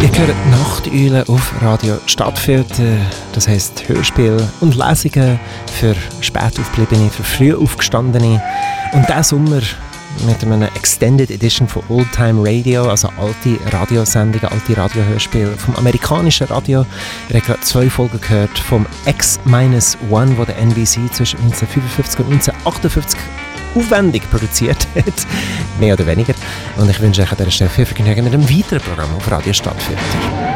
Ihr hört Nachteule auf Radio Stadtfilter, das heisst Hörspiel und Lesungen für spät aufgebliebene, für früh aufgestandene. Und diesen Sommer mit einer Extended Edition von Old Time Radio, also alte Radiosendungen, alte Radiohörspiele vom amerikanischen Radio. Ich habe gerade 2 Folgen gehört vom X-1, wo der NBC zwischen 1955 und 1958 aufwendig produziert hat, mehr oder weniger. Und ich wünsche euch an dieser Stelle viel Vergnügen mit einem weiteren Programm auf Radio Stadtfilter.